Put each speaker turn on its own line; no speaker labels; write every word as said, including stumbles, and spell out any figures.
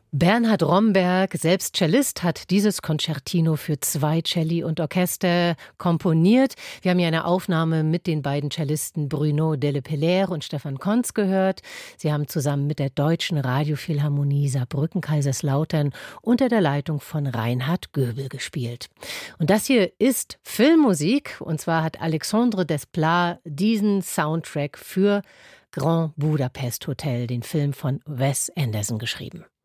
Bernhard Romberg, selbst Cellist, hat dieses Concertino für zwei Celli und Orchester komponiert. Wir haben hier eine Aufnahme mit den beiden Cellisten Bruno Delepellaire und Stefan Konz gehört. Sie haben zusammen mit der Deutschen Radiophilharmonie Saarbrücken-Kaiserslautern unter der Leitung von Reinhard Göbel gespielt. Und das hier ist Filmmusik, und zwar hat Alexandre Desplat diesen Soundtrack für Grand Budapest Hotel, den Film von Wes Anderson, geschrieben.